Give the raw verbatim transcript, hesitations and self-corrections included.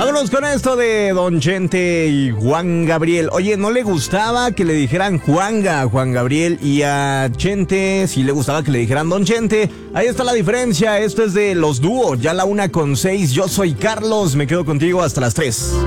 Vámonos con esto de Don Chente y Juan Gabriel. Oye, ¿no le gustaba que le dijeran Juanga a Juan Gabriel y a Chente sí le gustaba que le dijeran Don Chente? Ahí está la diferencia. Esto es de los dúos. Ya la una con seis. Yo soy Carlos. Me quedo contigo hasta las tres.